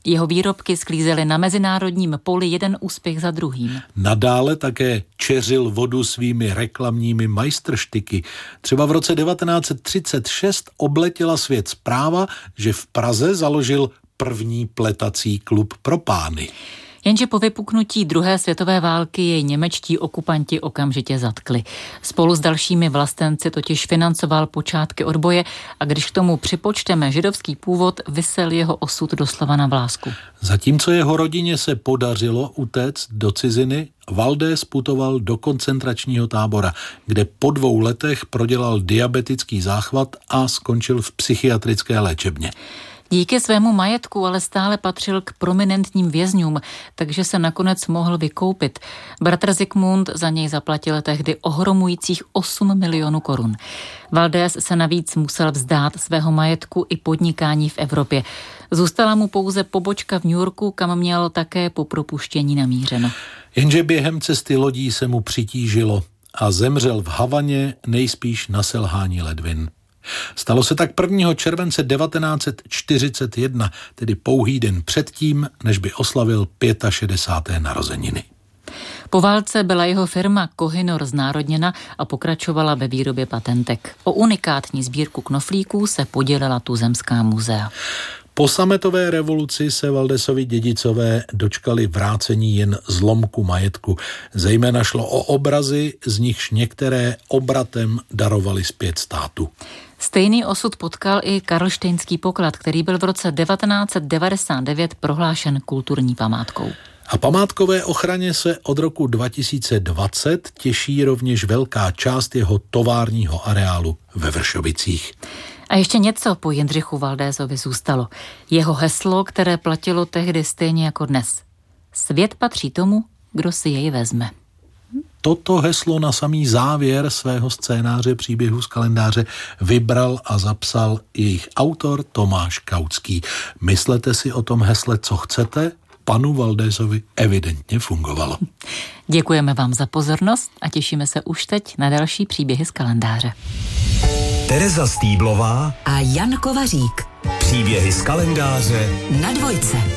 Jeho výrobky sklízely na mezinárodním poli jeden úspěch za druhým. Nadále také čeřil vodu svými reklamními majstrštyky. Třeba v roce 1936 obletěla svět zpráva, že v Praze založil první pletací klub pro pány. Jenže po vypuknutí druhé světové války jej němečtí okupanti okamžitě zatkli. Spolu s dalšími vlastenci totiž financoval počátky odboje a když k tomu připočteme židovský původ, visel jeho osud doslova na vlásku. Zatímco jeho rodině se podařilo utéct do ciziny, Valdés putoval do koncentračního tábora, kde po 2 letech prodělal diabetický záchvat a skončil v psychiatrické léčebně. Díky svému majetku ale stále patřil k prominentním vězňům, takže se nakonec mohl vykoupit. Bratr Zikmund za něj zaplatil tehdy ohromujících 8 milionů korun. Valdés se navíc musel vzdát svého majetku i podnikání v Evropě. Zůstala mu pouze pobočka v New Yorku, kam měl také po propuštění namířeno. Jenže během cesty lodí se mu přitížilo a zemřel v Havaně nejspíš na selhání ledvin. Stalo se tak 1. července 1941, tedy pouhý den předtím, než by oslavil 65. narozeniny. Po válce byla jeho firma Kohinor znárodněna a pokračovala ve výrobě patentek. O unikátní sbírku knoflíků se podělila tuzemská muzea. Po sametové revoluci se Valdésovi dědicové dočkali vrácení jen zlomku majetku. Zejména šlo o obrazy, z nichž některé obratem darovali zpět státu. Stejný osud potkal i Karlštejnský poklad, který byl v roce 1999 prohlášen kulturní památkou. A památkové ochraně se od roku 2020 těší rovněž velká část jeho továrního areálu ve Vršovicích. A ještě něco po Jindřichu Valdésovi zůstalo. Jeho heslo, které platilo tehdy stejně jako dnes. Svět patří tomu, kdo si jej vezme. Toto heslo na samý závěr svého scénáře příběhu z kalendáře vybral a zapsal jejich autor Tomáš Kautský. Myslete si o tom hesle, co chcete? Panu Valdésovi evidentně fungovalo. Děkujeme vám za pozornost a těšíme se už teď na další příběhy z kalendáře. Tereza Stýblová a Jan Kovařík. Příběhy z kalendáře na Dvojce.